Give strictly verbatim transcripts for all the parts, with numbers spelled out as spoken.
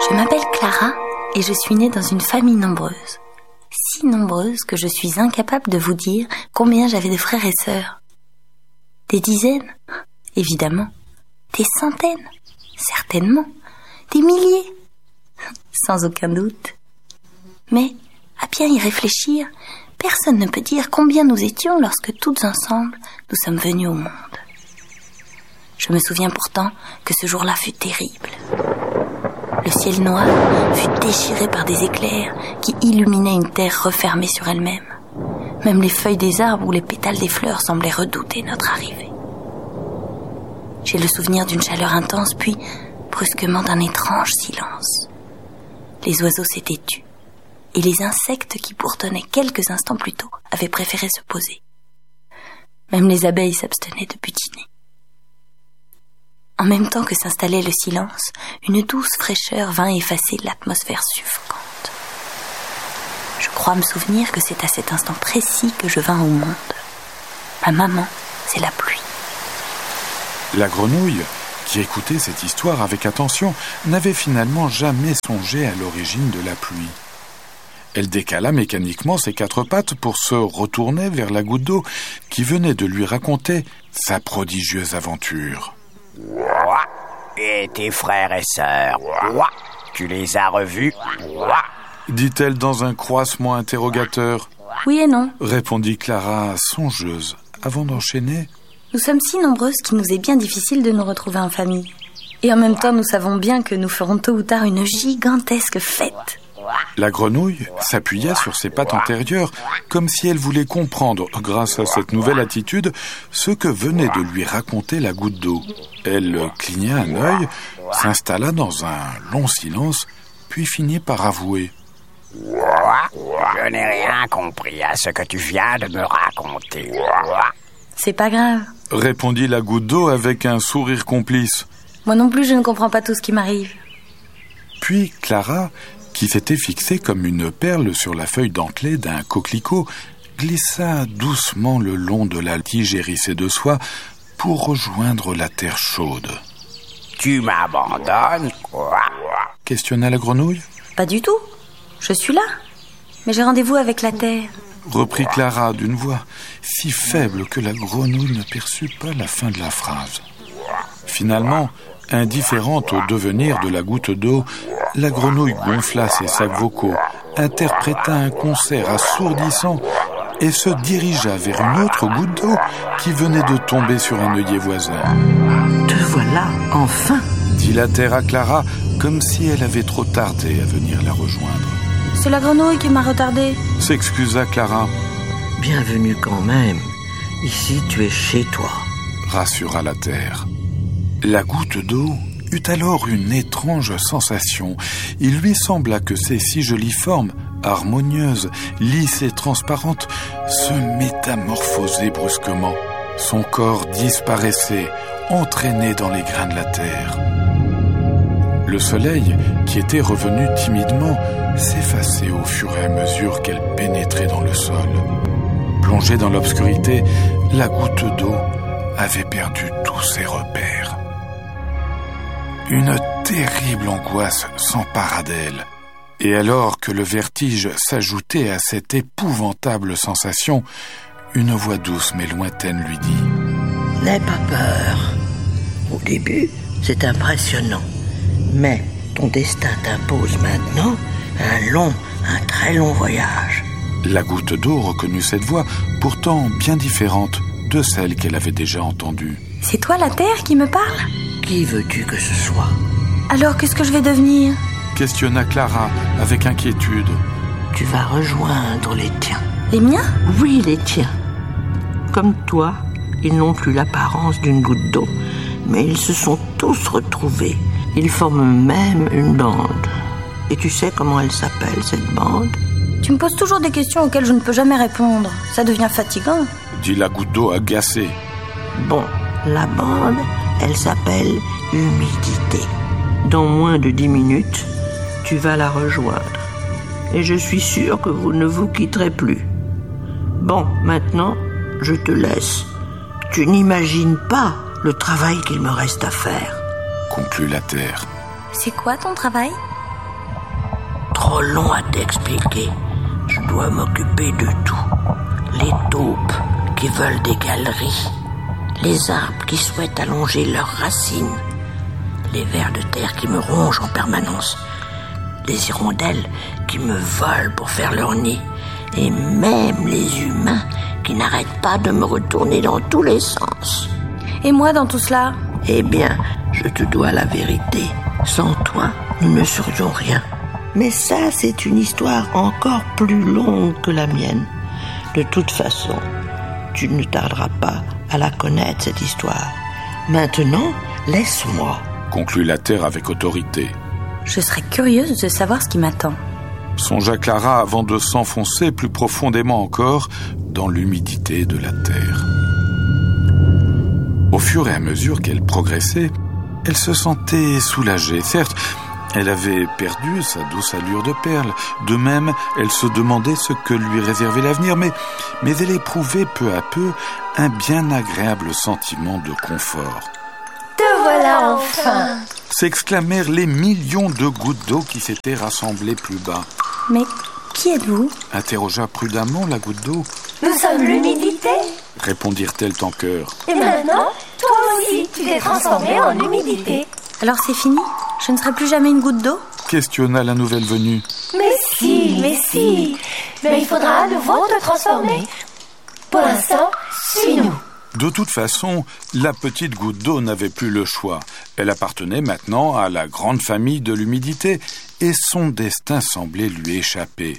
Je m'appelle Clara et je suis née dans une famille nombreuse. Si nombreuse que je suis incapable de vous dire combien j'avais de frères et sœurs. Des dizaines, évidemment. Des centaines, certainement. Des milliers, sans aucun doute. Mais, à bien y réfléchir, personne ne peut dire combien nous étions lorsque toutes ensemble nous sommes venus au monde. Je me souviens pourtant que ce jour-là fut terrible. Le ciel noir fut déchiré par des éclairs qui illuminaient une terre refermée sur elle-même. Même les feuilles des arbres ou les pétales des fleurs semblaient redouter notre arrivée. J'ai le souvenir d'une chaleur intense, puis brusquement d'un étrange silence. Les oiseaux s'étaient tus, et les insectes qui bourdonnaient quelques instants plus tôt avaient préféré se poser. Même les abeilles s'abstenaient de butiner. En même temps que s'installait le silence, une douce fraîcheur vint effacer l'atmosphère suffocante. Je crois me souvenir que c'est à cet instant précis que je vins au monde. Ma maman, c'est la pluie. La grenouille, qui écoutait cette histoire avec attention, n'avait finalement jamais songé à l'origine de la pluie. Elle décala mécaniquement ses quatre pattes pour se retourner vers la goutte d'eau qui venait de lui raconter sa prodigieuse aventure. Et tes frères et sœurs, tu les as revus, dit-elle dans un croissement interrogateur. Oui et non, répondit Clara songeuse, avant d'enchaîner. Nous sommes si nombreuses qu'il nous est bien difficile de nous retrouver en famille. Et en même temps, nous savons bien que nous ferons tôt ou tard une gigantesque fête. La grenouille s'appuyait sur ses pattes antérieures, comme si elle voulait comprendre, grâce à cette nouvelle attitude, ce que venait de lui raconter la goutte d'eau. Elle cligna un œil, s'installa dans un long silence, puis finit par avouer. Je n'ai rien compris à ce que tu viens de me raconter. C'est pas grave, répondit la goutte d'eau avec un sourire complice. Moi non plus, je ne comprends pas tout ce qui m'arrive. Puis Clara, qui s'était fixée comme une perle sur la feuille dentelée d'un coquelicot, glissa doucement le long de la tige hérissée de soie pour rejoindre la terre chaude. « Tu m'abandonnes, quoi ?» questionna la grenouille. « Pas du tout, je suis là, mais j'ai rendez-vous avec la terre. » reprit Clara d'une voix si faible que la grenouille ne perçut pas la fin de la phrase. Finalement, indifférente au devenir de la goutte d'eau, la grenouille gonfla ses sacs vocaux, interpréta un concert assourdissant et se dirigea vers une autre goutte d'eau qui venait de tomber sur un œillet voisin. « Te voilà, enfin !» dit la terre à Clara, comme si elle avait trop tardé à venir la rejoindre. « C'est la grenouille qui m'a retardée !» s'excusa Clara. « Bienvenue quand même. Ici, tu es chez toi. » rassura la terre. La goutte d'eau eut alors une étrange sensation. Il lui sembla que ces si jolies formes, harmonieuses, lisses et transparentes, se métamorphosaient brusquement. Son corps disparaissait, entraîné dans les grains de la terre. Le soleil, qui était revenu timidement, s'effaçait au fur et à mesure qu'elle pénétrait dans le sol. Plongée dans l'obscurité, la goutte d'eau avait perdu tous ses repères. Une terrible angoisse s'empara d'elle. Et alors que le vertige s'ajoutait à cette épouvantable sensation, une voix douce mais lointaine lui dit « N'aie pas peur. Au début, c'est impressionnant. Mais ton destin t'impose maintenant un long, un très long voyage. » La goutte d'eau reconnut cette voix, pourtant bien différente de celle qu'elle avait déjà entendue. « C'est toi la terre qui me parle ? Qui veux-tu que ce soit ? Alors qu'est-ce que je vais devenir ? » questionna Clara avec inquiétude. « Tu vas rejoindre les tiens. » « Les miens ? » ?»« Oui, les tiens. Comme toi, ils n'ont plus l'apparence d'une goutte d'eau, mais ils se sont tous retrouvés. Ils forment même une bande. Et tu sais comment elle s'appelle, cette bande ? Tu me poses toujours des questions auxquelles je ne peux jamais répondre. Ça devient fatigant. » dit la goutte d'eau agacée. Bon, la bande, elle s'appelle humidité. Dans moins de dix minutes, tu vas la rejoindre. Et je suis sûr que vous ne vous quitterez plus. Bon, maintenant, je te laisse. Tu n'imagines pas le travail qu'il me reste à faire. Conclut la terre. C'est quoi ton travail ? trop long à t'expliquer. Je dois m'occuper de tout. Les taupes qui veulent des galeries, les arbres qui souhaitent allonger leurs racines, les vers de terre qui me rongent en permanence, les hirondelles qui me volent pour faire leur nid, et même les humains qui n'arrêtent pas de me retourner dans tous les sens. Et moi dans tout cela ? Eh bien, je te dois la vérité. Sans toi, nous ne serions rien. Mais ça, c'est une histoire encore plus longue que la mienne. De toute façon, tu ne tarderas pas à la connaître, cette histoire. Maintenant, laisse-moi. Conclut la Terre avec autorité. Je serais curieuse de savoir ce qui m'attend. Songea Clara avant de s'enfoncer plus profondément encore dans l'humidité de la terre. Au fur et à mesure qu'elle progressait, elle se sentait soulagée. Certes, elle avait perdu sa douce allure de perle. De même, elle se demandait ce que lui réservait l'avenir, mais, mais elle éprouvait peu à peu un bien agréable sentiment de confort. Te voilà enfin ! S'exclamèrent les millions de gouttes d'eau qui s'étaient rassemblées plus bas. Mais qui êtes-vous ? Interrogea prudemment la goutte d'eau. Nous sommes l'humidité. Répondirent-elles en chœur. Et maintenant, toi aussi, tu t'es transformé en humidité. Alors c'est fini ? Je ne serai plus jamais une goutte d'eau ? Questionna la nouvelle venue. Mais si, mais si. Mais il faudra à nouveau te transformer. Pour l'instant, suis-nous. De toute façon, la petite goutte d'eau n'avait plus le choix. Elle appartenait maintenant à la grande famille de l'humidité et son destin semblait lui échapper.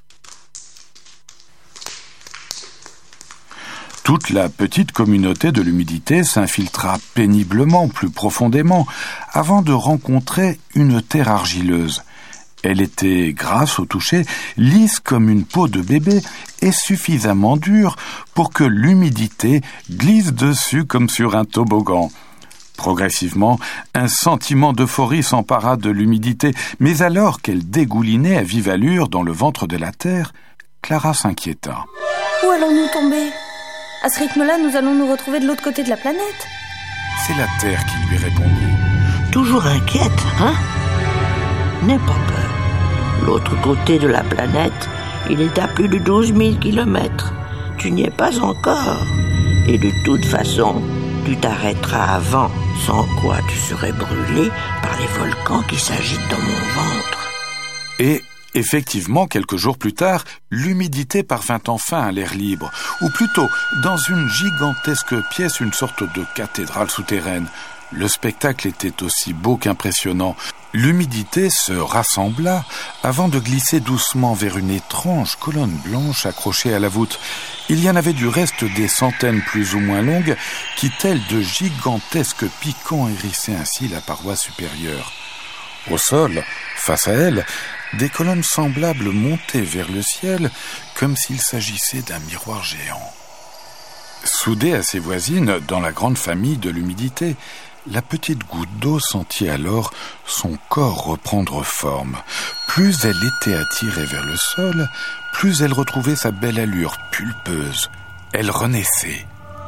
Toute la petite communauté de l'humidité s'infiltra péniblement, plus profondément, avant de rencontrer une terre argileuse. Elle était grasse au toucher, lisse comme une peau de bébé et suffisamment dure pour que l'humidité glisse dessus comme sur un toboggan. Progressivement, un sentiment d'euphorie s'empara de l'humidité, mais alors qu'elle dégoulinait à vive allure dans le ventre de la terre, Clara s'inquiéta. Où allons-nous tomber ? À ce rythme-là, nous allons nous retrouver de l'autre côté de la planète. C'est la Terre qui lui répondit. Toujours inquiète, hein ? N'aie pas peur. L'autre côté de la planète, il est à plus de douze mille kilomètres. Tu n'y es pas encore. Et de toute façon, tu t'arrêteras avant, sans quoi tu serais brûlé par les volcans qui s'agitent dans mon ventre. Et effectivement, quelques jours plus tard, l'humidité parvint enfin à l'air libre, ou plutôt dans une gigantesque pièce, une sorte de cathédrale souterraine. Le spectacle était aussi beau qu'impressionnant. L'humidité se rassembla avant de glisser doucement vers une étrange colonne blanche accrochée à la voûte. Il y en avait du reste des centaines plus ou moins longues qui, telles de gigantesques piquants, hérissaient ainsi la paroi supérieure. Au sol, face à elle, des colonnes semblables montaient vers le ciel comme s'il s'agissait d'un miroir géant. Soudée à ses voisines dans la grande famille de l'humidité, la petite goutte d'eau sentit alors son corps reprendre forme. Plus elle était attirée vers le sol, plus elle retrouvait sa belle allure pulpeuse. Elle renaissait.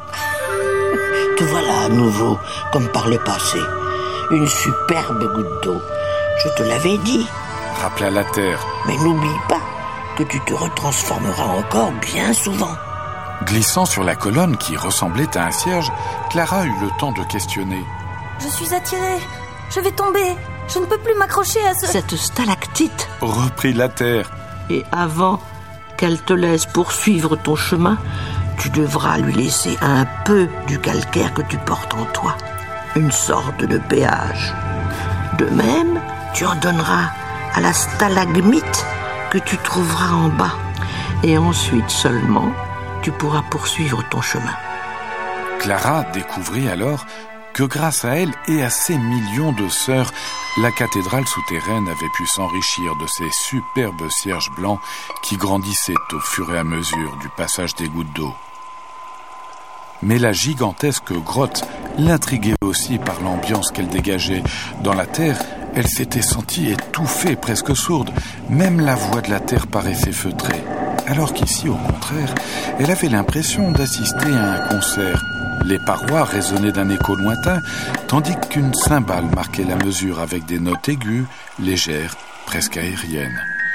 Te voilà à nouveau, comme par le passé. Une superbe goutte d'eau. Je te l'avais dit. Rappela la terre. Mais n'oublie pas que tu te retransformeras encore bien souvent. Glissant sur la colonne qui ressemblait à un cierge, Clara eut le temps de questionner. Je suis attirée. Je vais tomber. Je ne peux plus m'accrocher à ce... Cette stalactite. Reprit la terre. Et avant qu'elle te laisse poursuivre ton chemin, tu devras lui laisser un peu du calcaire que tu portes en toi. Une sorte de péage. De même, tu en donneras à la stalagmite que tu trouveras en bas. Et ensuite seulement, tu pourras poursuivre ton chemin. Clara découvrit alors que grâce à elle et à ses millions de sœurs, la cathédrale souterraine avait pu s'enrichir de ces superbes cierges blancs qui grandissaient au fur et à mesure du passage des gouttes d'eau. Mais la gigantesque grotte l'intriguait aussi par l'ambiance qu'elle dégageait. Dans la terre, elle s'était sentie étouffée, presque sourde. Même la voix de la terre paraissait feutrée. Alors qu'ici, au contraire, elle avait l'impression d'assister à un concert. Les parois résonnaient d'un écho lointain, tandis qu'une cymbale marquait la mesure avec des notes aiguës, légères, presque aériennes.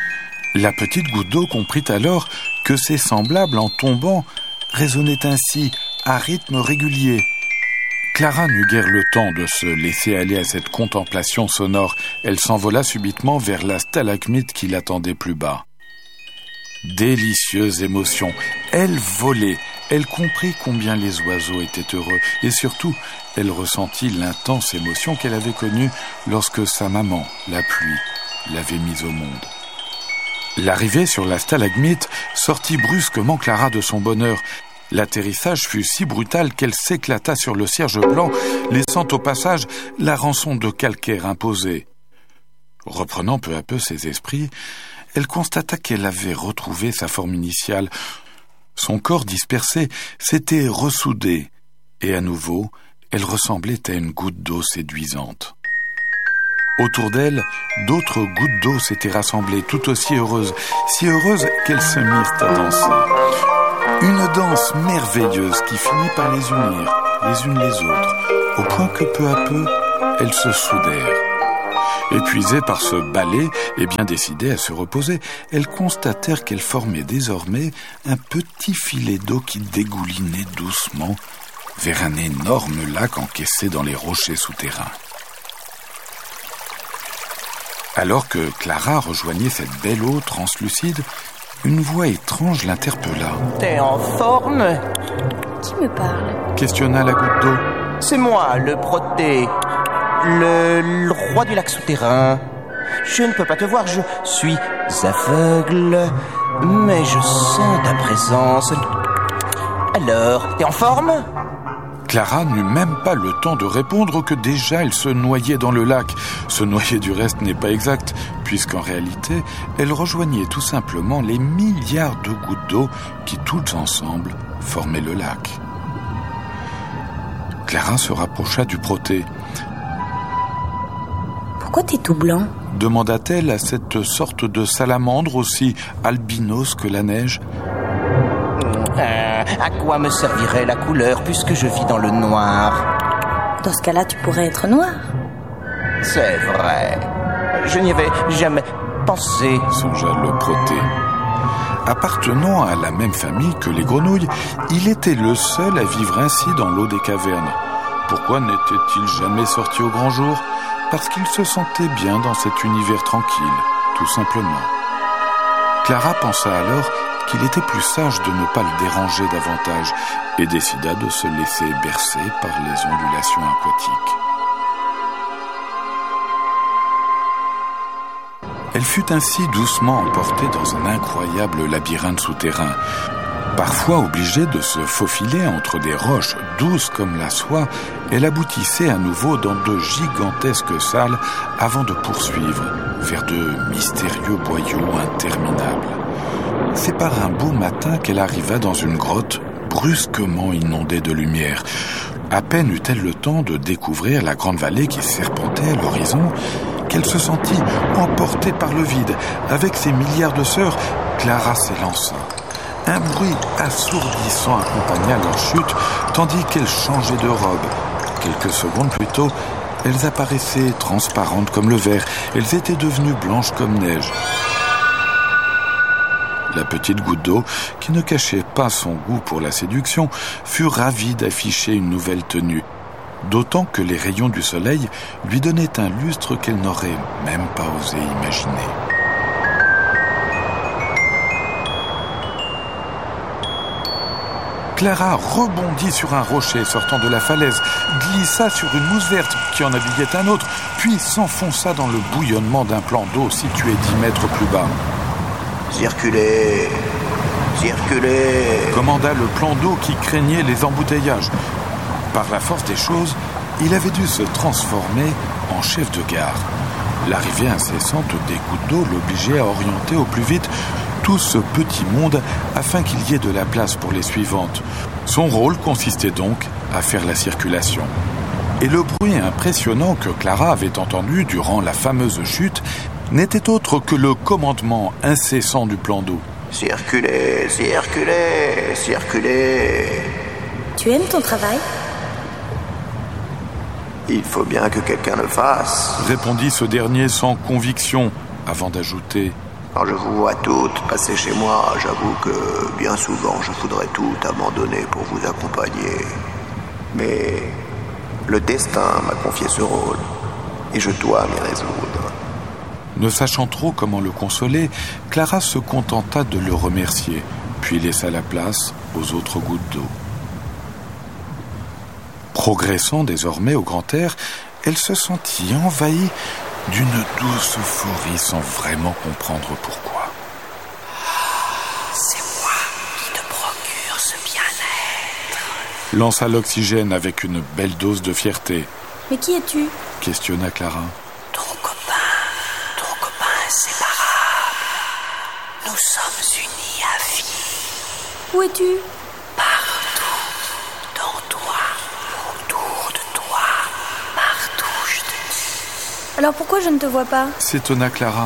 La petite goutte d'eau comprit alors que ses semblables, en tombant, résonnaient ainsi, à rythme régulier. Clara n'eut guère le temps de se laisser aller à cette contemplation sonore. Elle s'envola subitement vers la stalagmite qui l'attendait plus bas. Délicieuse émotion. Elle volait. Elle comprit combien les oiseaux étaient heureux. Et surtout, elle ressentit l'intense émotion qu'elle avait connue lorsque sa maman, la pluie, l'avait mise au monde. L'arrivée sur la stalagmite sortit brusquement Clara de son bonheur. L'atterrissage fut si brutal qu'elle s'éclata sur le cierge blanc, laissant au passage la rançon de calcaire imposée. Reprenant peu à peu ses esprits, elle constata qu'elle avait retrouvé sa forme initiale. Son corps dispersé s'était ressoudé, et à nouveau, elle ressemblait à une goutte d'eau séduisante. Autour d'elle, d'autres gouttes d'eau s'étaient rassemblées, tout aussi heureuses, si heureuses qu'elles se mirent à danser. Une danse merveilleuse qui finit par les unir, les unes les autres, au point que peu à peu, elles se soudèrent. Épuisées par ce ballet et bien décidées à se reposer, elles constatèrent qu'elles formaient désormais un petit filet d'eau qui dégoulinait doucement vers un énorme lac encaissé dans les rochers souterrains. Alors que Clara rejoignait cette belle eau translucide, une voix étrange l'interpella. « T'es en forme ?» Qui me parle ? Questionna la goutte d'eau. « C'est moi, le Proté, le, le roi du lac souterrain. Je ne peux pas te voir, je suis aveugle, mais je sens ta présence. Alors, t'es en forme ?» Clara n'eut même pas le temps de répondre que déjà elle se noyait dans le lac. Se noyer du reste n'est pas exact, puisqu'en réalité, elle rejoignait tout simplement les milliards de gouttes d'eau qui toutes ensemble formaient le lac. Clara se rapprocha du Proté. « Pourquoi t'es tout blanc ?» demanda-t-elle à cette sorte de salamandre aussi albinos que la neige. Euh, à quoi me servirait la couleur puisque je vis dans le noir ? Dans ce cas-là, tu pourrais être noir. C'est vrai. Je n'y avais jamais pensé. Songea le Proté. Appartenant à la même famille que les grenouilles, il était le seul à vivre ainsi dans l'eau des cavernes. Pourquoi n'était-il jamais sorti au grand jour ? Parce qu'il se sentait bien dans cet univers tranquille, tout simplement. Clara pensa alors qu'il était plus sage de ne pas le déranger davantage et décida de se laisser bercer par les ondulations aquatiques. Elle fut ainsi doucement emportée dans un incroyable labyrinthe souterrain. Parfois obligée de se faufiler entre des roches douces comme la soie, elle aboutissait à nouveau dans de gigantesques salles avant de poursuivre vers de mystérieux boyaux interminables. C'est par un beau matin qu'elle arriva dans une grotte brusquement inondée de lumière. À peine eut-elle le temps de découvrir la grande vallée qui serpentait à l'horizon qu'elle se sentit emportée par le vide. Avec ses milliards de sœurs, Clara s'élança. Un bruit assourdissant accompagna leur chute, tandis qu'elles changeaient de robe. Quelques secondes plus tôt, elles apparaissaient transparentes comme le verre. Elles étaient devenues blanches comme neige. La petite goutte d'eau, qui ne cachait pas son goût pour la séduction, fut ravie d'afficher une nouvelle tenue. D'autant que les rayons du soleil lui donnaient un lustre qu'elle n'aurait même pas osé imaginer. Clara rebondit sur un rocher sortant de la falaise, glissa sur une mousse verte qui en habillait un autre, puis s'enfonça dans le bouillonnement d'un plan d'eau situé dix mètres plus bas. « Circulez, circulez !» commanda le plan d'eau qui craignait les embouteillages. Par la force des choses, il avait dû se transformer en chef de gare. L'arrivée incessante des gouttes d'eau l'obligeait à orienter au plus vite tout ce petit monde afin qu'il y ait de la place pour les suivantes. Son rôle consistait donc à faire la circulation. Et le bruit impressionnant que Clara avait entendu durant la fameuse chute n'était autre que le commandement incessant du plan d'eau. « Circulez, circulez, circulez !» Tu aimes ton travail ? Il faut bien que quelqu'un le fasse. Répondit ce dernier sans conviction, avant d'ajouter: Quand je vous vois toutes passer chez moi, j'avoue que bien souvent je voudrais tout abandonner pour vous accompagner. Mais le destin m'a confié ce rôle et je dois m'y résoudre. Ne sachant trop comment le consoler, Clara se contenta de le remercier, puis laissa la place aux autres gouttes d'eau. Progressant désormais au grand air, elle se sentit envahie d'une douce euphorie sans vraiment comprendre pourquoi. C'est moi qui te procure ce bien-être. Lança l'oxygène avec une belle dose de fierté. Mais qui es-tu ? Questionna Clara. Ton copain, ton copain inséparable. Nous sommes unis à vie. Où es-tu ? Partout, dans toi, autour de toi, partout je te dis. Alors pourquoi je ne te vois pas ? S'étonna Clara.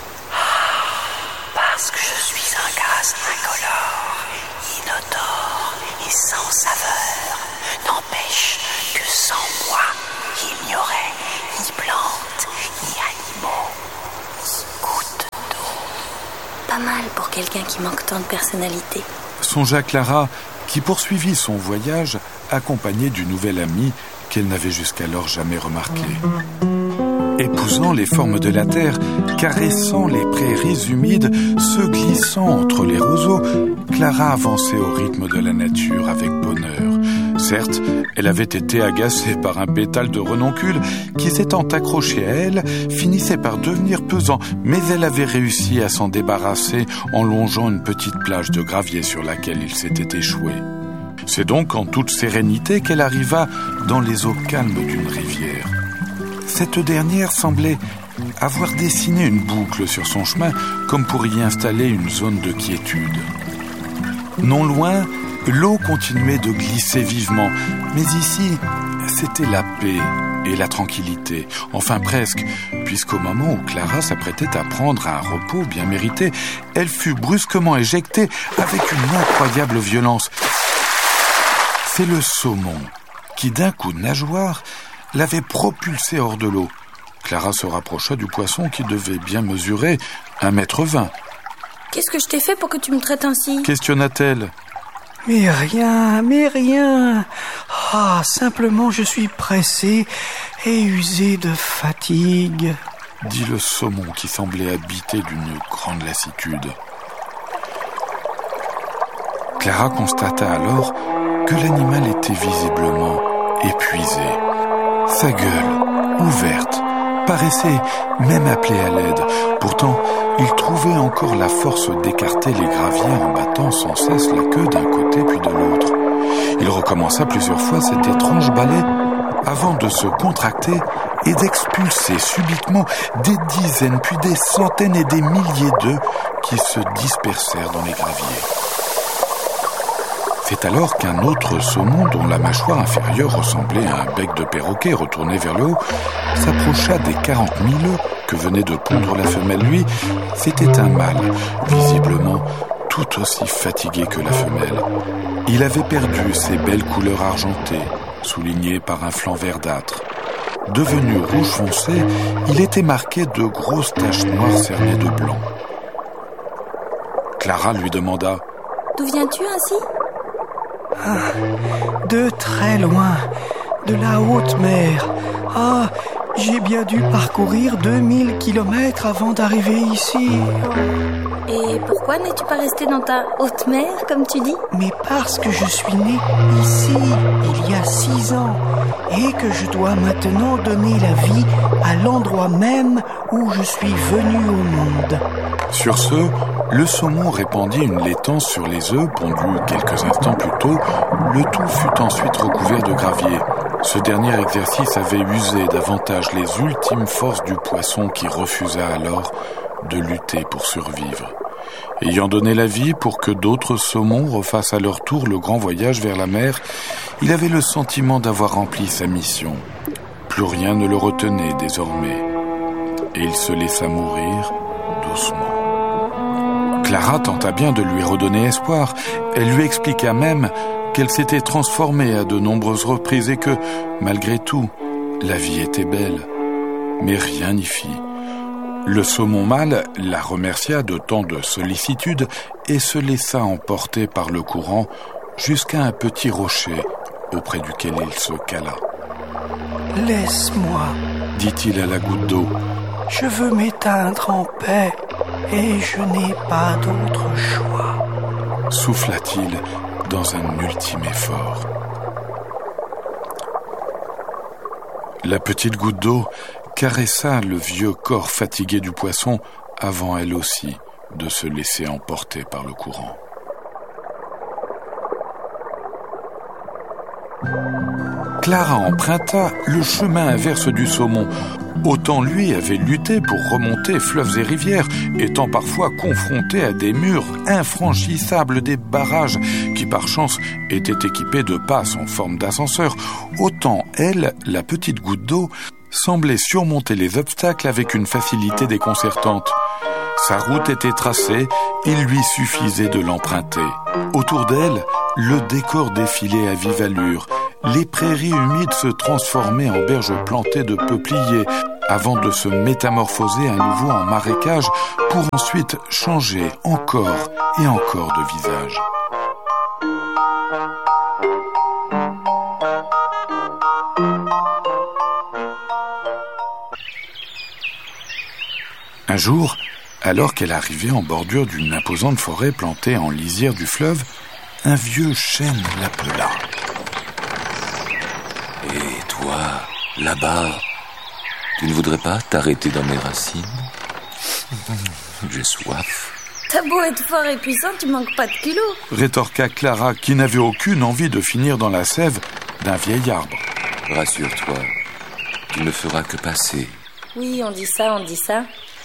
Parce que je suis un gaz incolore, inodore et sans saveur. N'empêche que sans moi, il n'y aurait ni plantes, ni animaux, ni gouttes d'eau. Pas mal pour quelqu'un qui manque tant de personnalité. Songea Clara, qui poursuivit son voyage accompagnée du nouvel ami qu'elle n'avait jusqu'alors jamais remarqué. Épousant les formes de la terre, caressant les prairies humides, se glissant entre les roseaux, Clara avançait au rythme de la nature avec bonheur. Certes, elle avait été agacée par un pétale de renoncule qui, s'étant accroché à elle, finissait par devenir pesant, mais elle avait réussi à s'en débarrasser en longeant une petite plage de gravier sur laquelle il s'était échoué. C'est donc en toute sérénité qu'elle arriva dans les eaux calmes d'une rivière. Cette dernière semblait avoir dessiné une boucle sur son chemin comme pour y installer une zone de quiétude. Non loin, l'eau continuait de glisser vivement, mais ici, c'était la paix et la tranquillité, enfin presque, puisqu'au moment où Clara s'apprêtait à prendre un repos bien mérité, elle fut brusquement éjectée avec une incroyable violence. C'est le saumon qui, d'un coup de nageoire, l'avait propulsée hors de l'eau. Clara se rapprocha du poisson qui devait bien mesurer un mètre vingt. « Qu'est-ce que je t'ai fait pour que tu me traites ainsi ?» questionna-t-elle. « Mais rien, mais rien. Ah, simplement je suis pressé et usé de fatigue. » dit le saumon qui semblait habité d'une grande lassitude. Clara constata alors que l'animal était visiblement épuisé. Sa gueule, ouverte, paraissait même appeler à l'aide. Pourtant, il trouvait encore la force d'écarter les graviers en battant sans cesse la queue d'un côté puis de l'autre. Il recommença plusieurs fois cet étrange ballet avant de se contracter et d'expulser subitement des dizaines puis des centaines et des milliers d'œufs qui se dispersèrent dans les graviers. C'est alors qu'un autre saumon, dont la mâchoire inférieure ressemblait à un bec de perroquet retourné vers le haut, s'approcha des quarante mille œufs que venait de pondre la femelle. Lui, c'était un mâle, visiblement tout aussi fatigué que la femelle. Il avait perdu ses belles couleurs argentées, soulignées par un flanc verdâtre. Devenu rouge foncé, il était marqué de grosses taches noires cernées de blanc. Clara lui demanda « D'où viens-tu ainsi ?» Ah, de très loin, de la haute mer. Ah, j'ai bien dû parcourir deux mille kilomètres avant d'arriver ici. Et pourquoi n'es-tu pas resté dans ta haute mer, comme tu dis ? Mais parce que je suis né ici, il y a six ans, et que je dois maintenant donner la vie à l'endroit même où je suis venu au monde. Sur ce, le saumon répandit une laitance sur les œufs pondus quelques instants plus tôt. Le tout fut ensuite recouvert de gravier. Ce dernier exercice avait usé davantage les ultimes forces du poisson qui refusa alors de lutter pour survivre. Ayant donné la vie pour que d'autres saumons refassent à leur tour le grand voyage vers la mer, il avait le sentiment d'avoir rempli sa mission. Plus rien ne le retenait désormais, et il se laissa mourir doucement. Clara tenta bien de lui redonner espoir. Elle lui expliqua même qu'elle s'était transformée à de nombreuses reprises et que, malgré tout, la vie était belle. Mais rien n'y fit. Le saumon mâle la remercia de tant de sollicitude et se laissa emporter par le courant jusqu'à un petit rocher auprès duquel il se cala. « Laisse-moi, dit-il à la goutte d'eau. Je veux m'éteindre en paix et je n'ai pas d'autre choix. » souffla-t-il dans un ultime effort. La petite goutte d'eau caressa le vieux corps fatigué du poisson avant elle aussi de se laisser emporter par le courant. Clara emprunta le chemin inverse du saumon. Autant lui avait lutté pour remonter fleuves et rivières, étant parfois confronté à des murs infranchissables, des barrages qui par chance étaient équipés de passes en forme d'ascenseur. Autant elle, la petite goutte d'eau, semblait surmonter les obstacles avec une facilité déconcertante. Sa route était tracée, il lui suffisait de l'emprunter. Autour d'elle, le décor défilait à vive allure. Les prairies humides se transformaient en berges plantées de peupliers avant de se métamorphoser à nouveau en marécages pour ensuite changer encore et encore de visage. Un jour, alors qu'elle arrivait en bordure d'une imposante forêt plantée en lisière du fleuve, un vieux chêne l'appela. « Et toi, là-bas, tu ne voudrais pas t'arrêter dans mes racines ? J'ai soif. » « T'as beau être fort et puissant, tu manques pas de kilos !» rétorqua Clara, qui n'avait aucune envie de finir dans la sève d'un vieil arbre. « Rassure-toi, tu ne feras que passer. » Oui, on dit ça, on dit ça.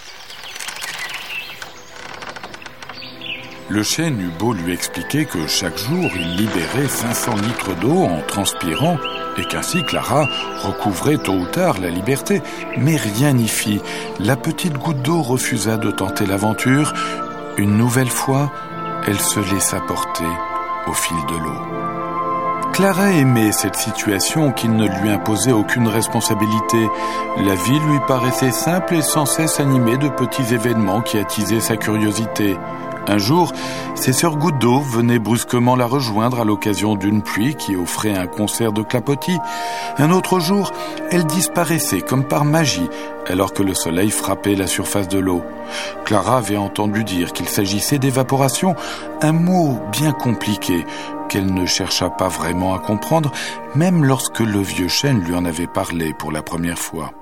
Le chêne eut beau lui expliquer que chaque jour il libérait cinq cents litres d'eau en transpirant et qu'ainsi Clara recouvrait tôt ou tard la liberté. Mais rien n'y fit. La petite goutte d'eau refusa de tenter l'aventure. Une nouvelle fois, elle se laissa porter au fil de l'eau. Clara aimait cette situation qui ne lui imposait aucune responsabilité. La vie lui paraissait simple et sans cesse animée de petits événements qui attisaient sa curiosité. Un jour, ses sœurs gouttes d'eau venaient brusquement la rejoindre à l'occasion d'une pluie qui offrait un concert de clapotis. Un autre jour, elle disparaissait comme par magie alors que le soleil frappait la surface de l'eau. Clara avait entendu dire qu'il s'agissait d'évaporation, un mot bien compliqué qu'elle ne chercha pas vraiment à comprendre, même lorsque le vieux chêne lui en avait parlé pour la première fois.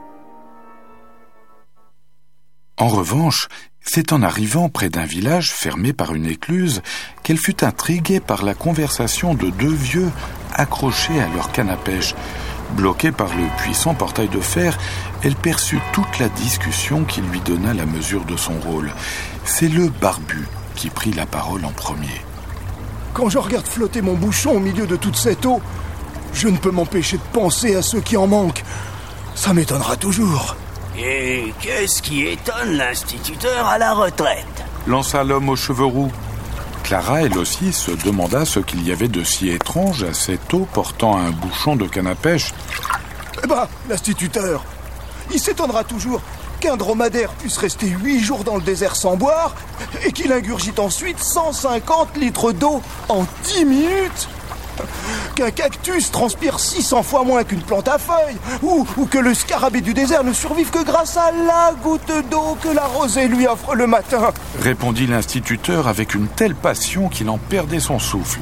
En revanche, c'est en arrivant près d'un village fermé par une écluse qu'elle fut intriguée par la conversation de deux vieux accrochés à leur canne à pêche. Bloquée par le puissant portail de fer, elle perçut toute la discussion qui lui donna la mesure de son rôle. C'est le barbu qui prit la parole en premier. Quand je regarde flotter mon bouchon au milieu de toute cette eau, je ne peux m'empêcher de penser à ceux qui en manquent. Ça m'étonnera toujours. Et qu'est-ce qui étonne l'instituteur à la retraite ? Lança l'homme aux cheveux roux. Clara, elle aussi, se demanda ce qu'il y avait de si étrange à cette eau portant un bouchon de canne à pêche. Eh ben, l'instituteur, il s'étonnera toujours qu'un dromadaire puisse rester huit jours dans le désert sans boire et qu'il ingurgite ensuite cent cinquante litres d'eau en dix minutes. Qu'un cactus transpire six cents fois moins qu'une plante à feuilles, ou, ou que le scarabée du désert ne survive que grâce à la goutte d'eau que la rosée lui offre le matin, répondit l'instituteur avec une telle passion qu'il en perdait son souffle.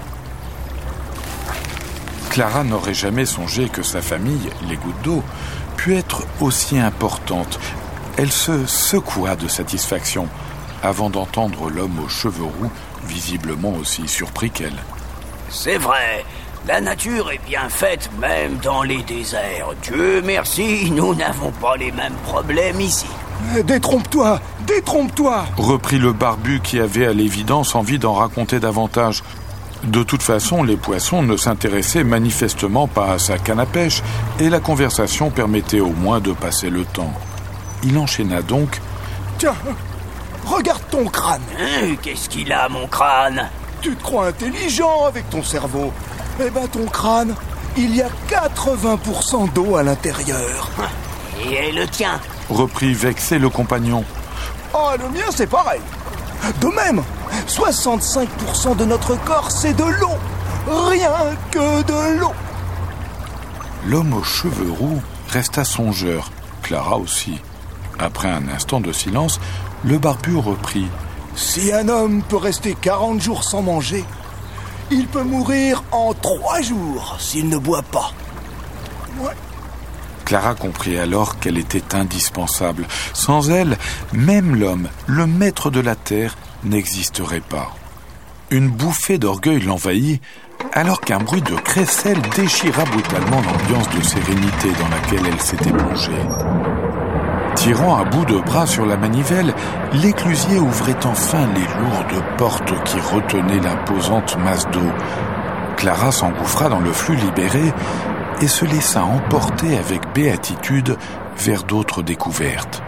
Clara n'aurait jamais songé que sa famille, les gouttes d'eau, pût être aussi importante. Elle se secoua de satisfaction avant d'entendre l'homme aux cheveux roux, visiblement aussi surpris qu'elle. C'est vrai, la nature est bien faite même dans les déserts. Dieu merci, nous n'avons pas les mêmes problèmes ici. Détrompe-toi, détrompe-toi, reprit le barbu qui avait à l'évidence envie d'en raconter davantage. De toute façon, les poissons ne s'intéressaient manifestement pas à sa canne à pêche et la conversation permettait au moins de passer le temps. Il enchaîna donc. Tiens, regarde ton crâne. Hein, qu'est-ce qu'il a, mon crâne ? Tu te crois intelligent avec ton cerveau. Eh ben, ton crâne, il y a quatre-vingts pour cent d'eau à l'intérieur. Et le tien ? reprit vexé le compagnon. Ah, le mien, c'est pareil. De même, soixante-cinq pour cent de notre corps, c'est de l'eau. Rien que de l'eau. L'homme aux cheveux roux resta songeur, Clara aussi. Après un instant de silence, le barbu reprit. Si un homme peut rester quarante jours sans manger, il peut mourir en trois jours s'il ne boit pas. Ouais. Clara comprit alors qu'elle était indispensable. Sans elle, même l'homme, le maître de la terre, n'existerait pas. Une bouffée d'orgueil l'envahit, alors qu'un bruit de crécelle déchira brutalement l'ambiance de sérénité dans laquelle elle s'était plongée. Tirant à bout de bras sur la manivelle, l'éclusier ouvrait enfin les lourdes portes qui retenaient l'imposante masse d'eau. Clara s'engouffra dans le flux libéré et se laissa emporter avec béatitude vers d'autres découvertes.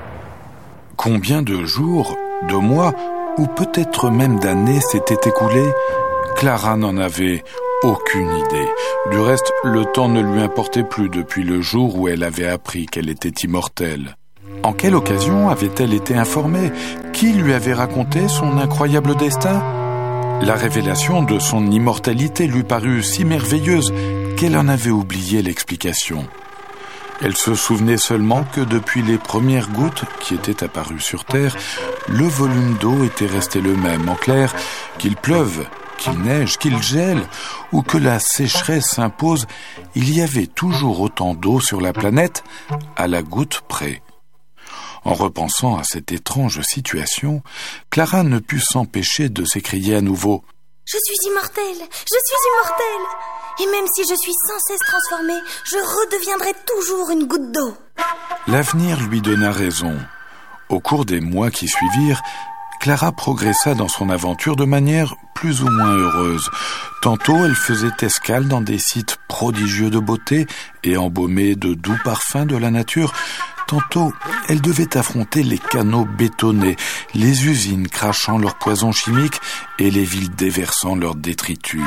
Combien de jours, de mois, ou peut-être même d'années s'étaient écoulés, Clara n'en avait aucune idée. Du reste, le temps ne lui importait plus depuis le jour où elle avait appris qu'elle était immortelle. En quelle occasion avait-elle été informée? Qui lui avait raconté son incroyable destin? La révélation de son immortalité lui parut si merveilleuse qu'elle en avait oublié l'explication. Elle se souvenait seulement que depuis les premières gouttes qui étaient apparues sur Terre, le volume d'eau était resté le même. En clair, qu'il pleuve, qu'il neige, qu'il gèle, ou que la sécheresse s'impose, il y avait toujours autant d'eau sur la planète, à la goutte près. En repensant à cette étrange situation, Clara ne put s'empêcher de s'écrier à nouveau « Je suis immortelle, je suis immortelle, et même si je suis sans cesse transformée, je redeviendrai toujours une goutte d'eau. » L'avenir lui donna raison. Au cours des mois qui suivirent, Clara progressa dans son aventure de manière plus ou moins heureuse. Tantôt, elle faisait escale dans des sites prodigieux de beauté et embaumés de doux parfums de la nature. Tantôt, elle devait affronter les canaux bétonnés, les usines crachant leurs poisons chimiques et les villes déversant leurs détritus.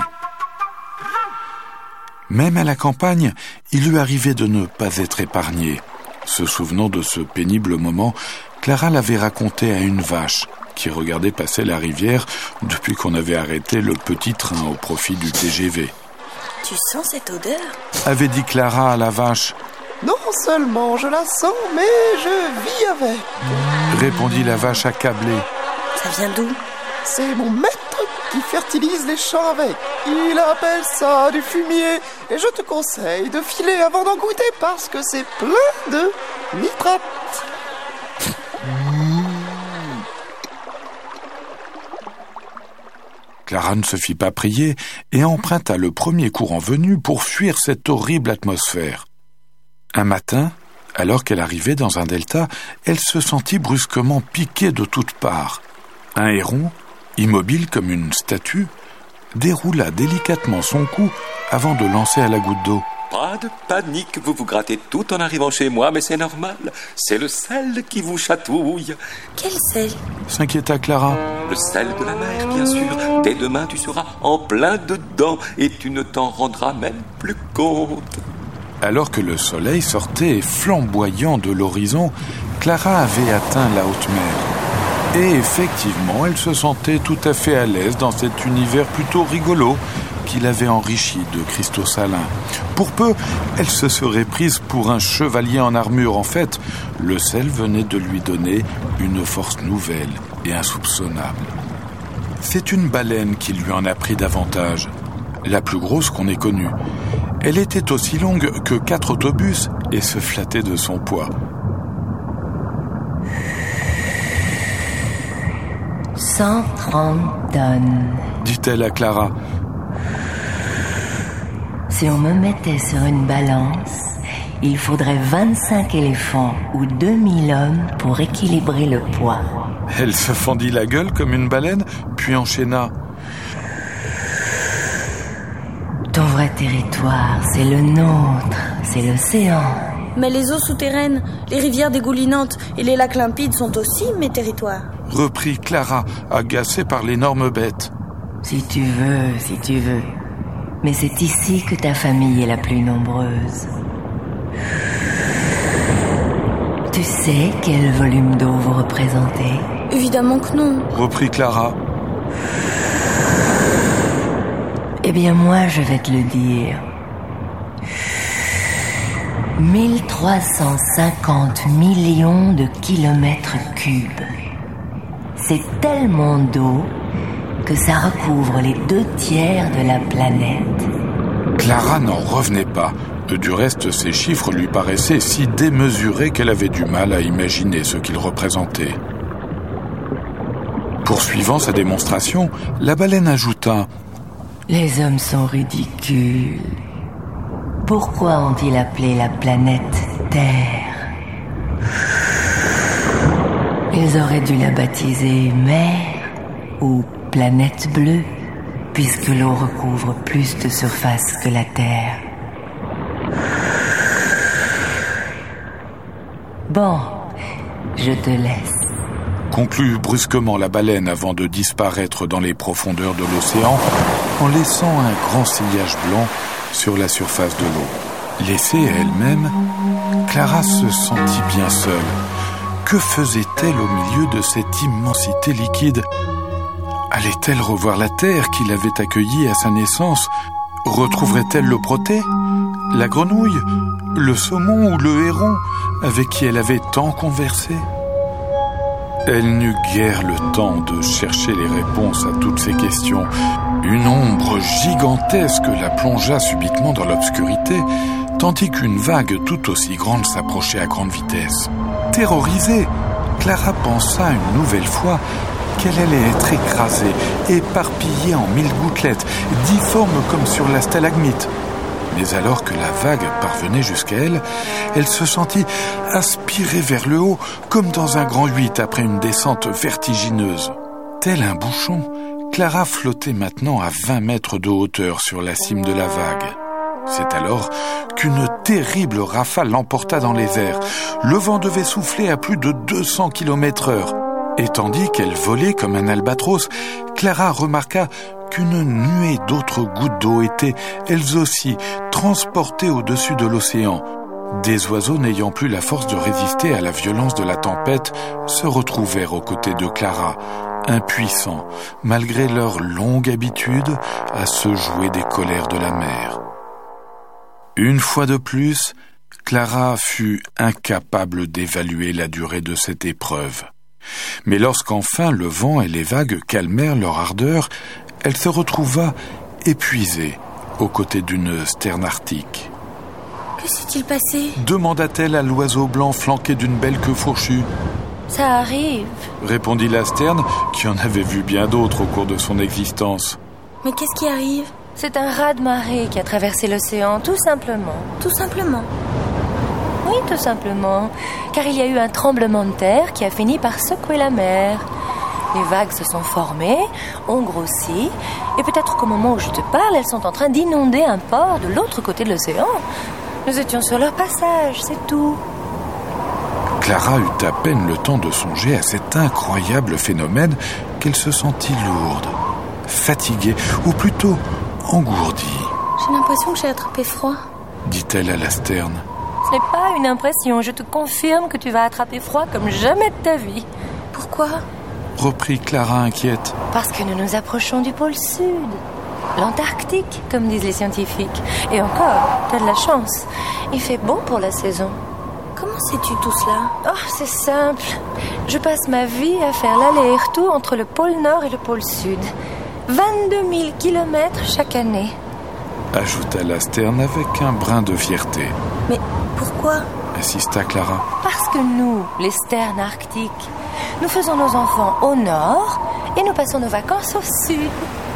Même à la campagne, il lui arrivait de ne pas être épargnée. Se souvenant de ce pénible moment, Clara l'avait raconté à une vache qui regardait passer la rivière depuis qu'on avait arrêté le petit train au profit du T G V. « Tu sens cette odeur ?» avait dit Clara à la vache. « Non seulement je la sens, mais je vis avec. » répondit la vache accablée. « Ça vient d'où ?»« C'est mon maître qui fertilise les champs avec. Il appelle ça du fumier. Et je te conseille de filer avant d'en goûter parce que c'est plein de nitrates. » Clara ne se fit pas prier et emprunta le premier courant venu pour fuir cette horrible atmosphère. Un matin, alors qu'elle arrivait dans un delta, elle se sentit brusquement piquée de toutes parts. Un héron, immobile comme une statue, déroula délicatement son cou avant de lancer à la goutte d'eau. Pas de panique, vous vous grattez tout en arrivant chez moi, mais c'est normal. C'est le sel qui vous chatouille. Quel sel ? S'inquiéta Clara. Le sel de la mer, bien sûr. Dès demain, tu seras en plein dedans et tu ne t'en rendras même plus compte. Alors que le soleil sortait flamboyant de l'horizon, Clara avait atteint la haute mer. Et effectivement, elle se sentait tout à fait à l'aise dans cet univers plutôt rigolo qui l'avait enrichi de cristaux salins. Pour peu, elle se serait prise pour un chevalier en armure. En fait, le sel venait de lui donner une force nouvelle et insoupçonnable. C'est une baleine qui lui en a pris davantage, la plus grosse qu'on ait connue. Elle était aussi longue que quatre autobus et se flattait de son poids. cent trente tonnes, dit-elle à Clara. Si on me mettait sur une balance, il faudrait vingt-cinq éléphants ou deux mille hommes pour équilibrer le poids. Elle se fendit la gueule comme une baleine, puis enchaîna. Ton vrai territoire, c'est le nôtre, c'est l'océan. Mais les eaux souterraines, les rivières dégoulinantes et les lacs limpides sont aussi mes territoires. Reprit Clara, agacée par l'énorme bête. Si tu veux, si tu veux. Mais c'est ici que ta famille est la plus nombreuse. Tu sais quel volume d'eau vous représentez? Évidemment que non, reprit Clara. Eh bien moi je vais te le dire. mille trois cent cinquante millions de kilomètres cubes. C'est tellement d'eau que ça recouvre les deux tiers de la planète. Clara n'en revenait pas. Du reste, ces chiffres lui paraissaient si démesurés qu'elle avait du mal à imaginer ce qu'ils représentaient. Poursuivant sa démonstration, la baleine ajouta « Les hommes sont ridicules. Pourquoi ont-ils appelé la planète Terre? Ils auraient dû la baptiser Mer ou Planète Bleue, puisque l'eau recouvre plus de surface que la Terre. Bon, je te laisse. » conclut brusquement la baleine avant de disparaître dans les profondeurs de l'océan en laissant un grand sillage blanc sur la surface de l'eau. Laissée à elle-même, Clara se sentit bien seule. Que faisait-elle au milieu de cette immensité liquide? Allait-elle revoir la terre qui l'avait accueillie à sa naissance? Retrouverait-elle le protée, la grenouille, le saumon ou le héron avec qui elle avait tant conversé? Elle n'eut guère le temps de chercher les réponses à toutes ces questions. Une ombre gigantesque la plongea subitement dans l'obscurité, tandis qu'une vague tout aussi grande s'approchait à grande vitesse. Terrorisée, Clara pensa une nouvelle fois qu'elle allait être écrasée, éparpillée en mille gouttelettes, difforme comme sur la stalagmite. Mais alors que la vague parvenait jusqu'à elle, elle se sentit aspirée vers le haut, comme dans un grand huit après une descente vertigineuse. Tel un bouchon, Clara flottait maintenant à vingt mètres de hauteur sur la cime de la vague. C'est alors qu'une terrible rafale l'emporta dans les airs. Le vent devait souffler à plus de deux cents kilomètres heure. Et tandis qu'elle volait comme un albatros, Clara remarqua qu'une nuée d'autres gouttes d'eau étaient, elles aussi, transportées au-dessus de l'océan. Des oiseaux n'ayant plus la force de résister à la violence de la tempête se retrouvèrent aux côtés de Clara, impuissants, malgré leur longue habitude à se jouer des colères de la mer. Une fois de plus, Clara fut incapable d'évaluer la durée de cette épreuve. Mais lorsqu'enfin le vent et les vagues calmèrent leur ardeur, elle se retrouva épuisée aux côtés d'une sterne arctique. « Que s'est-il passé ?» demanda-t-elle à l'oiseau blanc flanqué d'une belle queue fourchue. « Ça arrive, » répondit la sterne, qui en avait vu bien d'autres au cours de son existence. « Mais qu'est-ce qui arrive ?»« C'est un raz-de-marée qui a traversé l'océan, tout simplement. » « Tout simplement ?» Oui, tout simplement, car il y a eu un tremblement de terre qui a fini par secouer la mer. Les vagues se sont formées, ont grossi, et peut-être qu'au moment où je te parle, elles sont en train d'inonder un port de l'autre côté de l'océan. Nous étions sur leur passage, c'est tout. Clara eut à peine le temps de songer à cet incroyable phénomène qu'elle se sentit lourde, fatiguée, ou plutôt engourdie. J'ai l'impression que j'ai attrapé froid, dit-elle à la sterne. Ce n'est pas une impression, je te confirme que tu vas attraper froid comme jamais de ta vie. Pourquoi ? reprit Clara inquiète. Parce que nous nous approchons du pôle sud. L'Antarctique, comme disent les scientifiques. Et encore, t'as de la chance. Il fait beau pour la saison. Comment sais-tu tout cela ? Oh, c'est simple. Je passe ma vie à faire l'aller et retour entre le pôle nord et le pôle sud. vingt-deux mille kilomètres chaque année. Ajouta la sterne avec un brin de fierté. Mais pourquoi ? Insista Clara. Parce que nous, les sternes arctiques, nous faisons nos enfants au nord et nous passons nos vacances au sud.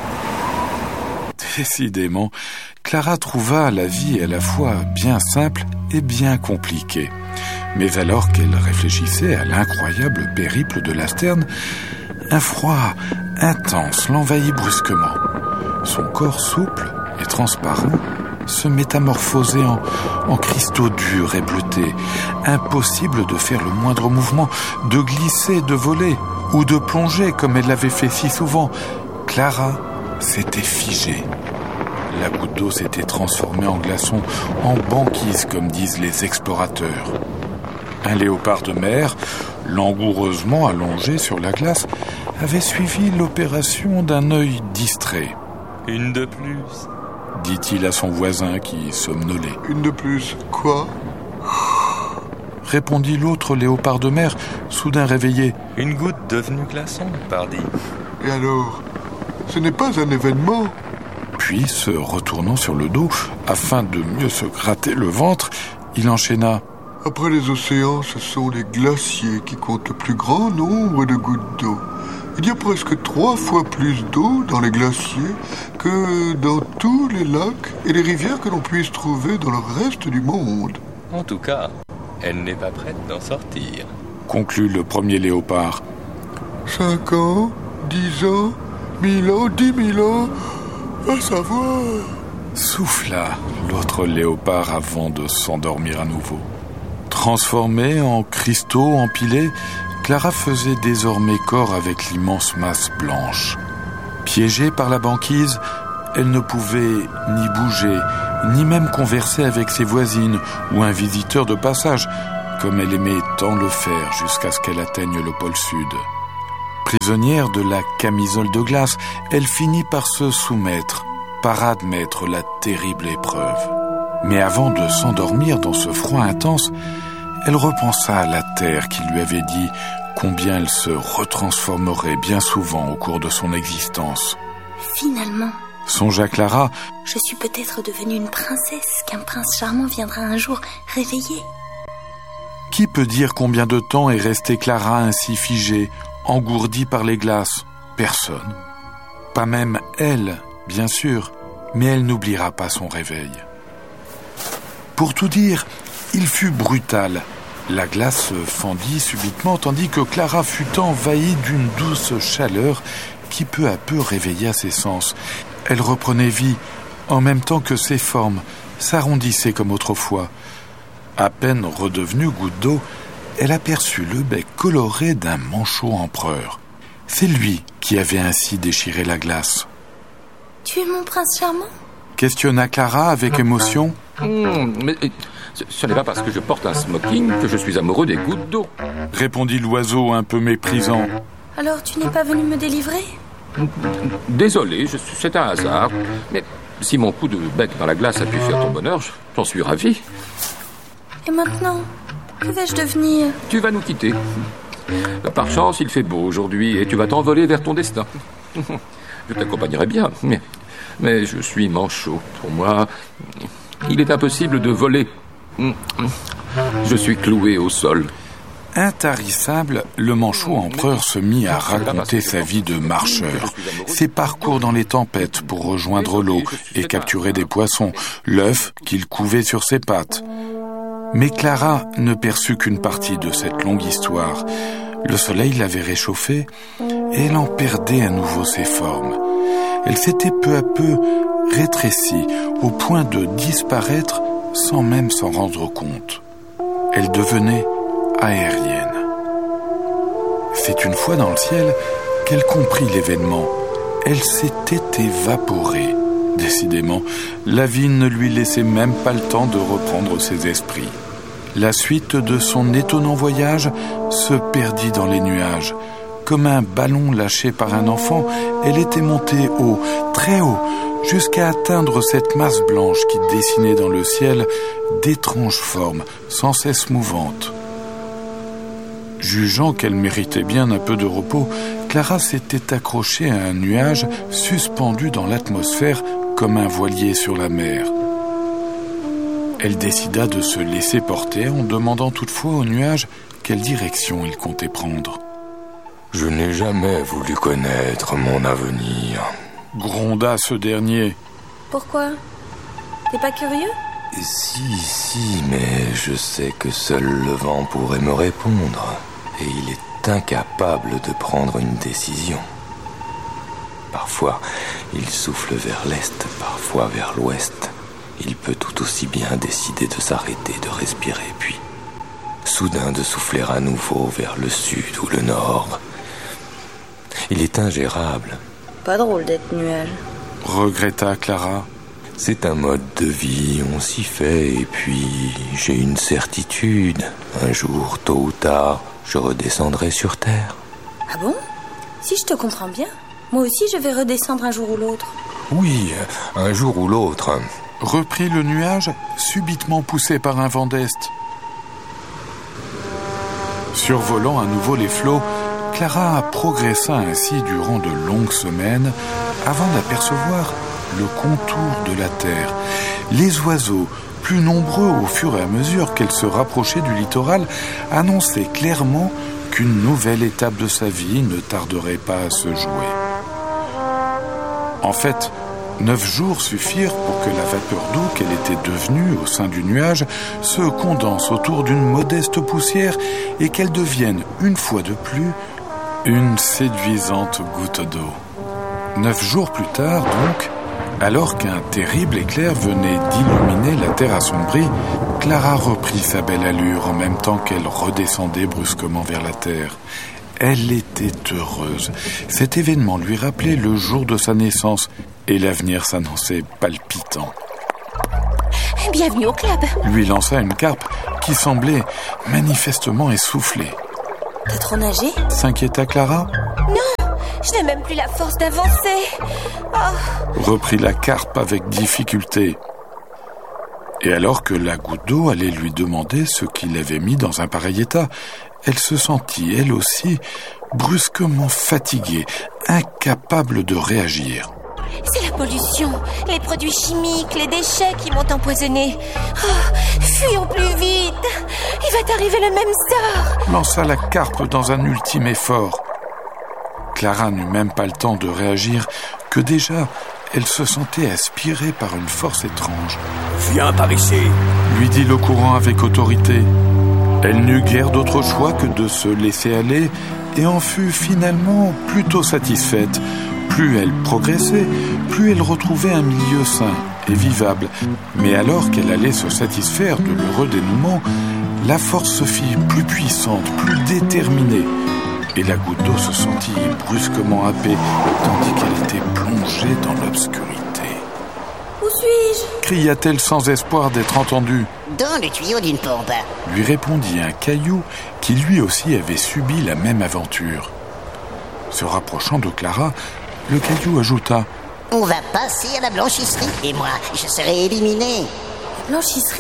Décidément, Clara trouva la vie à la fois bien simple et bien compliquée. Mais alors qu'elle réfléchissait à l'incroyable périple de la sterne, un froid intense l'envahit brusquement. Son corps souple et transparent se métamorphosait en, en cristaux durs et bleutés. Impossible de faire le moindre mouvement, de glisser, de voler ou de plonger comme elle l'avait fait si souvent. Clara s'était figée. La goutte d'eau s'était transformée en glaçon, en banquise comme disent les explorateurs. Un léopard de mer, langoureusement allongé sur la glace, avait suivi l'opération d'un œil distrait. « Une de plus », dit-il à son voisin qui somnolait. « Une de plus, quoi ?» répondit l'autre léopard de mer, soudain réveillé. « Une goutte devenue glaçon, pardi. » « Et alors ? Ce n'est pas un événement ?» Puis, se retournant sur le dos, afin de mieux se gratter le ventre, il enchaîna. « Après les océans, ce sont les glaciers qui comptent le plus grand nombre de gouttes d'eau. Il y a presque trois fois plus d'eau dans les glaciers que dans tous les lacs et les rivières que l'on puisse trouver dans le reste du monde. » En tout cas, elle n'est pas prête d'en sortir, conclut le premier léopard. Cinq ans, dix ans, mille ans, dix mille ans, à savoir... Souffla l'autre léopard avant de s'endormir à nouveau. Transformée en cristaux empilés, Clara faisait désormais corps avec l'immense masse blanche. Piégée par la banquise, elle ne pouvait ni bouger, ni même converser avec ses voisines ou un visiteur de passage, comme elle aimait tant le faire jusqu'à ce qu'elle atteigne le pôle sud. Prisonnière de la camisole de glace, elle finit par se soumettre, par admettre la terrible épreuve. Mais avant de s'endormir dans ce froid intense, elle repensa à la terre qui lui avait dit combien elle se retransformerait bien souvent au cours de son existence. Finalement, songea Clara, je suis peut-être devenue une princesse qu'un prince charmant viendra un jour réveiller. Qui peut dire combien de temps est restée Clara ainsi figée, engourdie par les glaces? Personne. Pas même elle, bien sûr, mais elle n'oubliera pas son réveil. Pour tout dire, il fut brutal. La glace se fendit subitement, tandis que Clara fut envahie d'une douce chaleur qui peu à peu réveilla ses sens. Elle reprenait vie, en même temps que ses formes s'arrondissaient comme autrefois. À peine redevenue goutte d'eau, elle aperçut le bec coloré d'un manchot empereur. C'est lui qui avait ainsi déchiré la glace. « Tu es mon prince charmant ?» questionna Clara avec émotion. Mmh, mais ce, ce n'est pas parce que je porte un smoking que je suis amoureux des gouttes d'eau, répondit l'oiseau un peu méprisant. « Alors tu n'es pas venu me délivrer ?» Désolé, je, c'est un hasard. Mais si mon coup de bec dans la glace a pu faire ton bonheur, j'en suis ravi. Et maintenant, que vais-je devenir ? Tu vas nous quitter. Par chance, il fait beau aujourd'hui et tu vas t'envoler vers ton destin. Je t'accompagnerai bien, mais, mais je suis manchot. Pour moi, il est impossible de voler. Je suis cloué au sol. Intarissable, le manchot empereur se mit à raconter sa vie de marcheur, ses parcours dans les tempêtes pour rejoindre l'eau et capturer des poissons, l'œuf qu'il couvait sur ses pattes. Mais Clara ne perçut qu'une partie de cette longue histoire. Le soleil l'avait réchauffée et elle en perdait à nouveau ses formes. Elle s'était peu à peu rétrécie au point de disparaître sans même s'en rendre compte. Elle devenait aérienne. C'est une fois dans le ciel qu'elle comprit l'événement. Elle s'était évaporée. Décidément, la vie ne lui laissait même pas le temps de reprendre ses esprits. La suite de son étonnant voyage se perdit dans les nuages. Comme un ballon lâché par un enfant, elle était montée haut, très haut, jusqu'à atteindre cette masse blanche qui dessinait dans le ciel d'étranges formes, sans cesse mouvantes. Jugeant qu'elle méritait bien un peu de repos, Clara s'était accrochée à un nuage suspendu dans l'atmosphère comme un voilier sur la mer. Elle décida de se laisser porter en demandant toutefois au nuage quelle direction il comptait prendre. « Je n'ai jamais voulu connaître mon avenir, » gronda ce dernier. « Pourquoi ? T'es pas curieux ? » Si, si, mais je sais que seul le vent pourrait me répondre, et il est incapable de prendre une décision. Parfois, il souffle vers l'est, parfois vers l'ouest. Il peut tout aussi bien décider de s'arrêter, de respirer, puis soudain de souffler à nouveau vers le sud ou le nord. Il est ingérable. Pas drôle d'être nuage, regretta Clara. C'est un mode de vie, on s'y fait, et puis j'ai une certitude. Un jour, tôt ou tard, je redescendrai sur Terre. Ah bon? Si je te comprends bien, moi aussi je vais redescendre un jour ou l'autre. Oui, un jour ou l'autre. Reprit le nuage, subitement poussé par un vent d'est. Survolant à nouveau les flots, Clara progressa ainsi durant de longues semaines avant d'apercevoir le contour de la terre. Les oiseaux, plus nombreux au fur et à mesure qu'elle se rapprochait du littoral, annonçaient clairement qu'une nouvelle étape de sa vie ne tarderait pas à se jouer. En fait, neuf jours suffirent pour que la vapeur d'eau qu'elle était devenue au sein du nuage se condense autour d'une modeste poussière et qu'elle devienne, une fois de plus, une séduisante goutte d'eau. Neuf jours plus tard, donc, alors qu'un terrible éclair venait d'illuminer la terre assombrie, Clara reprit sa belle allure en même temps qu'elle redescendait brusquement vers la terre. Elle était heureuse. Cet événement lui rappelait le jour de sa naissance et l'avenir s'annonçait palpitant. Bienvenue au club. Lui lança une carpe qui semblait manifestement essoufflée. T'as trop nagé? S'inquiéta Clara. Non, je n'ai même plus la force d'avancer. Oh. Reprit la carpe avec difficulté. Et alors que la goutte d'eau allait lui demander ce qui l'avait mis dans un pareil état, elle se sentit, elle aussi, brusquement fatiguée, incapable de réagir. C'est la pollution, les produits chimiques, les déchets qui m'ont empoisonné. Oh, fuyons plus vite. Il va t'arriver le même sort. Lança la carpe dans un ultime effort. Clara n'eut même pas le temps de réagir que déjà, elle se sentait aspirée par une force étrange. « Viens par ici !» lui dit le courant avec autorité. Elle n'eut guère d'autre choix que de se laisser aller et en fut finalement plutôt satisfaite. Plus elle progressait, plus elle retrouvait un milieu sain et vivable. Mais alors qu'elle allait se satisfaire de l'heureux dénouement, la force se fit plus puissante, plus déterminée. Et la goutte d'eau se sentit brusquement happée, tandis qu'elle était plongée dans l'obscurité. « Où suis-je » cria-t-elle sans espoir d'être entendue. « Dans le tuyau d'une pompe. » lui répondit un caillou qui lui aussi avait subi la même aventure. Se rapprochant de Clara, le caillou ajouta « On va passer à la blanchisserie et moi, je serai éliminé. » Blanchisserie ?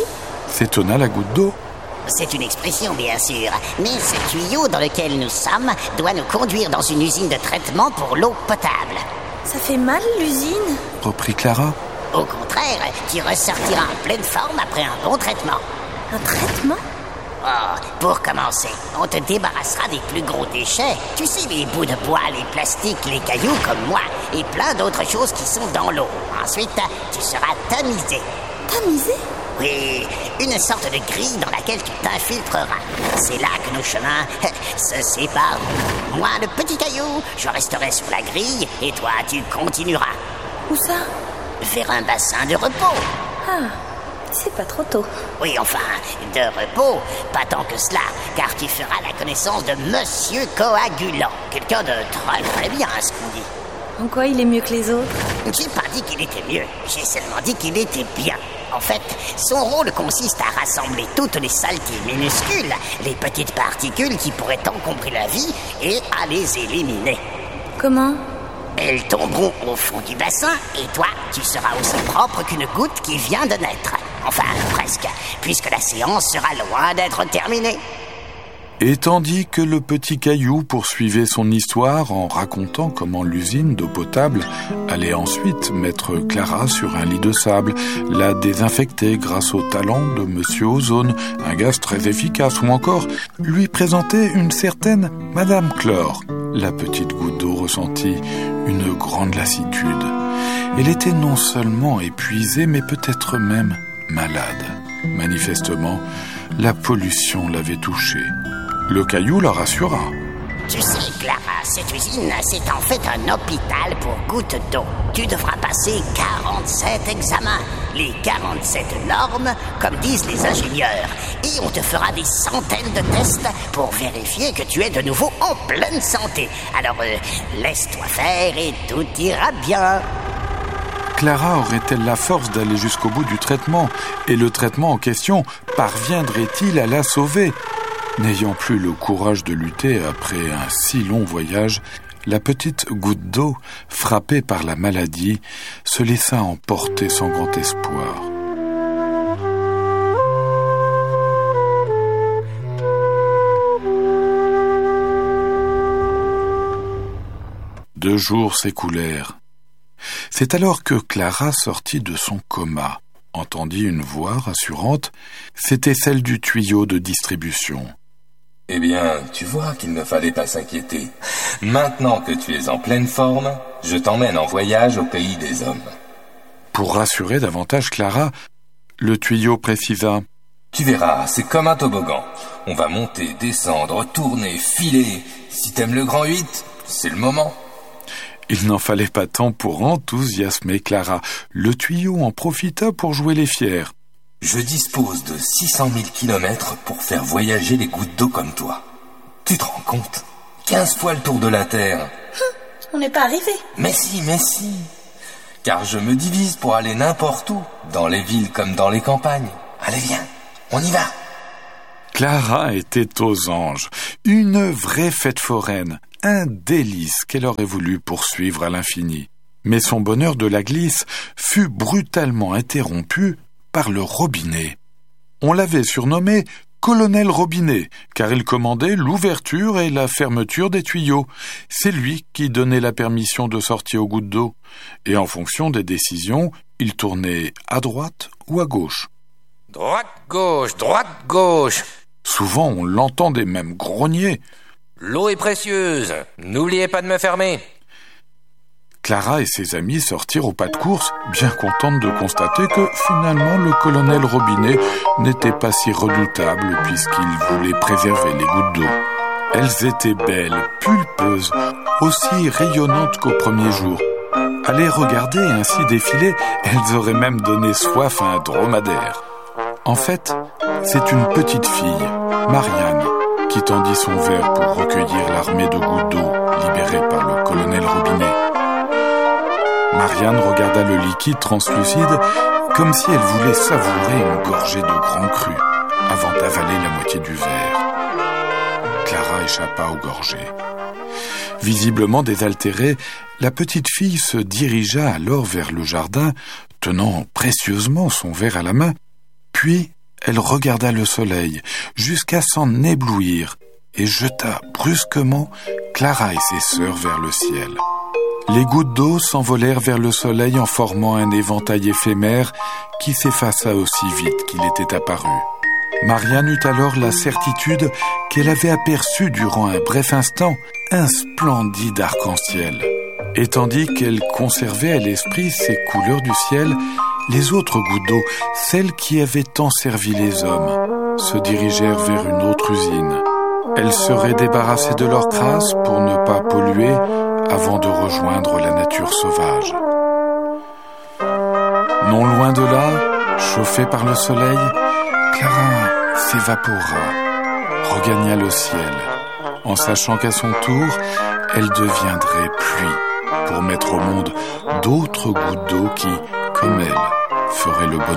S'étonna la goutte d'eau. C'est une expression, bien sûr, mais ce tuyau dans lequel nous sommes doit nous conduire dans une usine de traitement pour l'eau potable. Ça fait mal, l'usine ? Reprit Clara. Au contraire, tu ressortiras en pleine forme après un bon traitement. Un traitement ? Oh, pour commencer, on te débarrassera des plus gros déchets. Tu sais, les bouts de bois, les plastiques, les cailloux comme moi, et plein d'autres choses qui sont dans l'eau. Ensuite, tu seras tamisé. Tamisé ? Oui, une sorte de grille dans laquelle tu t'infiltreras. C'est là que nos chemins se séparent. Moi, le petit caillou, je resterai sur la grille et toi, tu continueras. Où ça ? Vers un bassin de repos. Ah, c'est pas trop tôt. Oui, enfin, de repos, pas tant que cela, car tu feras la connaissance de Monsieur Coagulant. Quelqu'un de très très bien, ce qu'on dit. En quoi il est mieux que les autres ? J'ai pas dit qu'il était mieux, j'ai seulement dit qu'il était bien. En fait, son rôle consiste à rassembler toutes les saletés minuscules, les petites particules qui pourraient encombrer la vie, et à les éliminer. Comment ? Elles tomberont au fond du bassin, et toi, tu seras aussi propre qu'une goutte qui vient de naître. Enfin, presque, puisque la séance sera loin d'être terminée. Et tandis que le petit caillou poursuivait son histoire en racontant comment l'usine d'eau potable allait ensuite mettre Clara sur un lit de sable, la désinfecter grâce au talent de Monsieur Ozone, un gaz très efficace, ou encore lui présenter une certaine Madame Chlore, la petite goutte d'eau ressentit une grande lassitude. Elle était non seulement épuisée, mais peut-être même malade. Manifestement, la pollution l'avait touchée. Le caillou la rassura. Tu sais, Clara, cette usine, c'est en fait un hôpital pour gouttes d'eau. Tu devras passer quarante-sept examens, les quarante-sept normes, comme disent les ingénieurs. Et on te fera des centaines de tests pour vérifier que tu es de nouveau en pleine santé. Alors, euh, laisse-toi faire et tout ira bien. Clara aurait-elle la force d'aller jusqu'au bout du traitement? Et le traitement en question parviendrait-il à la sauver? N'ayant plus le courage de lutter après un si long voyage, la petite goutte d'eau, frappée par la maladie, se laissa emporter sans grand espoir. Deux jours s'écoulèrent. C'est alors que Clara sortit de son coma, entendit une voix rassurante, c'était celle du tuyau de distribution. Eh bien, tu vois qu'il ne fallait pas s'inquiéter. Maintenant que tu es en pleine forme, je t'emmène en voyage au pays des hommes. Pour rassurer davantage Clara, le tuyau précisa. Tu verras, c'est comme un toboggan. On va monter, descendre, tourner, filer. Si t'aimes le grand huit, c'est le moment. Il n'en fallait pas tant pour enthousiasmer Clara. Le tuyau en profita pour jouer les fiers. Je dispose de six cent mille kilomètres pour faire voyager les gouttes d'eau comme toi. Tu te rends compte? quinze fois le tour de la Terre. Hum, on n'est pas arrivé. Mais si, mais si. Car je me divise pour aller n'importe où, dans les villes comme dans les campagnes. Allez, viens, on y va. Clara était aux anges. Une vraie fête foraine. Un délice qu'elle aurait voulu poursuivre à l'infini. Mais son bonheur de la glisse fut brutalement interrompu par le robinet. On l'avait surnommé Colonel Robinet, car il commandait l'ouverture et la fermeture des tuyaux. C'est lui qui donnait la permission de sortir aux gouttes d'eau. Et en fonction des décisions, il tournait à droite ou à gauche. Droite-gauche, droite-gauche. Souvent, on l'entendait même grogner. L'eau est précieuse, n'oubliez pas de me fermer. Clara et ses amis sortirent au pas de course, bien contentes de constater que finalement le colonel Robinet n'était pas si redoutable puisqu'il voulait préserver les gouttes d'eau. Elles étaient belles, pulpeuses, aussi rayonnantes qu'au premier jour. À les regarder ainsi défiler, elles auraient même donné soif à un dromadaire. En fait, c'est une petite fille, Marianne, qui tendit son verre pour recueillir l'armée de gouttes d'eau libérée par le colonel Robinet. Marianne regarda le liquide translucide comme si elle voulait savourer une gorgée de grand cru avant d'avaler la moitié du verre. Clara échappa aux gorgées. Visiblement désaltérée, la petite fille se dirigea alors vers le jardin, tenant précieusement son verre à la main, puis elle regarda le soleil jusqu'à s'en éblouir et jeta brusquement Clara et ses sœurs vers le ciel. Les gouttes d'eau s'envolèrent vers le soleil en formant un éventail éphémère qui s'effaça aussi vite qu'il était apparu. Marianne eut alors la certitude qu'elle avait aperçu durant un bref instant un splendide arc-en-ciel. Et tandis qu'elle conservait à l'esprit ces couleurs du ciel, les autres gouttes d'eau, celles qui avaient tant servi les hommes, se dirigèrent vers une autre usine. Elles seraient débarrassées de leur crasse pour ne pas polluer avant de rejoindre la nature sauvage. Non loin de là, chauffée par le soleil, Clara s'évapora, regagna le ciel, en sachant qu'à son tour, elle deviendrait pluie pour mettre au monde d'autres gouttes d'eau qui, comme elle, feraient le bonheur